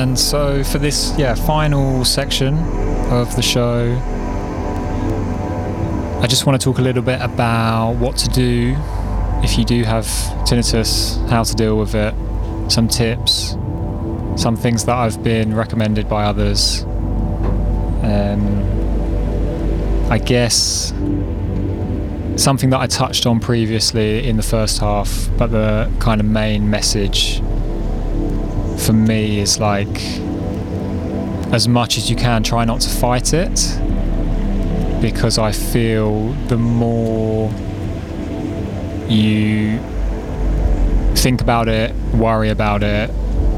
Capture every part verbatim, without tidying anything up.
And so for this, yeah, final section of the show, I just want to talk a little bit about what to do if you do have tinnitus, how to deal with it, some tips, some things that I've been recommended by others. Um, I guess something that I touched on previously in the first half, but the kind of main message for me is like, as much as you can, try not to fight it, because I feel the more you think about it, worry about it,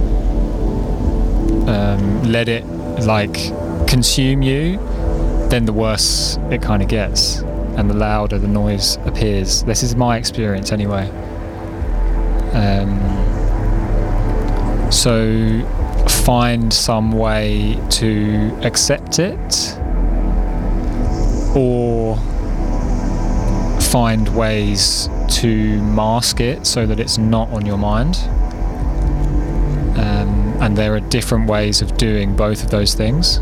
um, let it like consume you, then the worse it kind of gets and the louder the noise appears. This is my experience anyway. Um, so find some way to accept it, or find ways to mask it so that it's not on your mind. Um, and there are different ways of doing both of those things.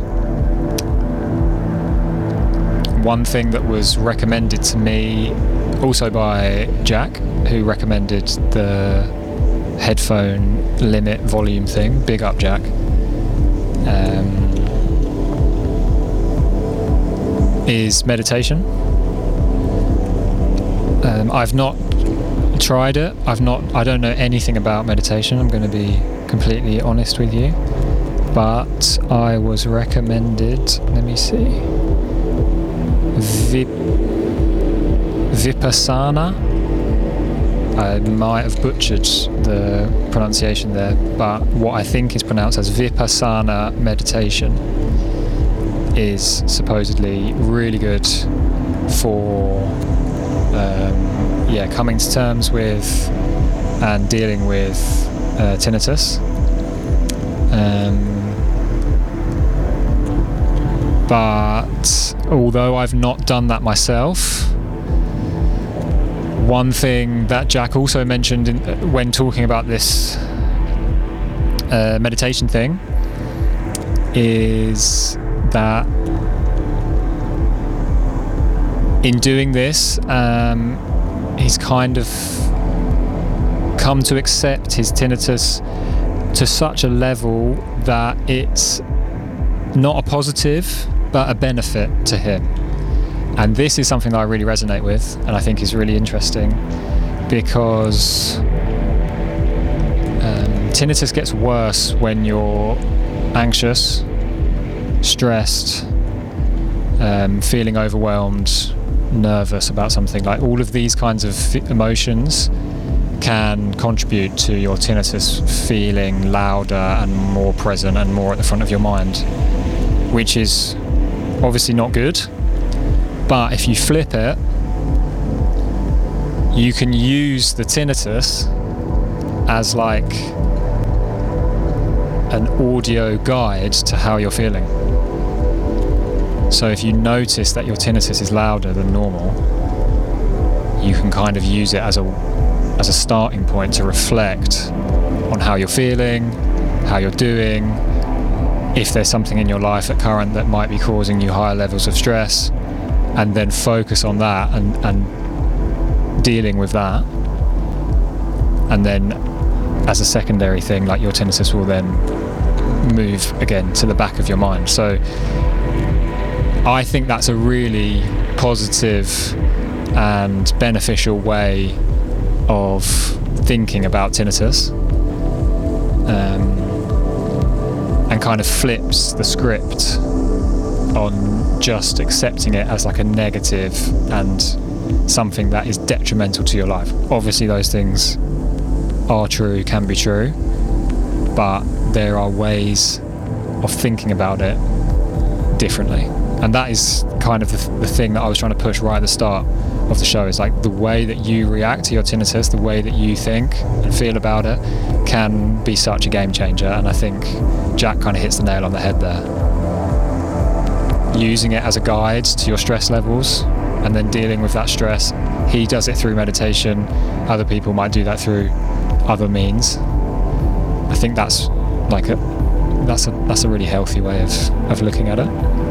One thing that was recommended to me also by Jack, who recommended the headphone limit volume thing, big up Jack, um, is meditation. Um, I've not tried it. I've not. I don't know anything about meditation. I'm going to be completely honest with you. But I was recommended. Let me see. Vip, Vipassana. I might have butchered the pronunciation there, but what I think is pronounced as Vipassana meditation is supposedly really good for um, yeah, coming to terms with and dealing with uh, tinnitus. Um, but although I've not done that myself, one thing that Jack also mentioned in, when talking about this uh, meditation thing is that in doing this, um, he's kind of come to accept his tinnitus to such a level that it's not a positive but a benefit to him. And this is something that I really resonate with and I think is really interesting, because um, tinnitus gets worse when you're anxious, stressed, um, feeling overwhelmed, nervous about something. Like all of these kinds of emotions can contribute to your tinnitus feeling louder and more present and more at the front of your mind, which is obviously not good. But if you flip it, you can use the tinnitus as like an audio guide to how you're feeling. So if you notice that your tinnitus is louder than normal, you can kind of use it as a as a starting point to reflect on how you're feeling, how you're doing, if there's something in your life at current that might be causing you higher levels of stress, and then focus on that and, and dealing with that. And then as a secondary thing, like your tinnitus will then move again to the back of your mind. So I think that's a really positive and beneficial way of thinking about tinnitus, um, and kind of flips the script on just accepting it as like a negative and something that is detrimental to your life. Obviously those things are true, can be true, but there are ways of thinking about it differently. And that is kind of the, the thing that I was trying to push right at the start of the show, is like the way that you react to your tinnitus, the way that you think and feel about it can be such a game changer. And I think Jack kind of hits the nail on the head there. Using it as a guide to your stress levels and then dealing with that stress. He does it through meditation. Other people might do that through other means. I think that's like a that's a that's a really healthy way of, of looking at it.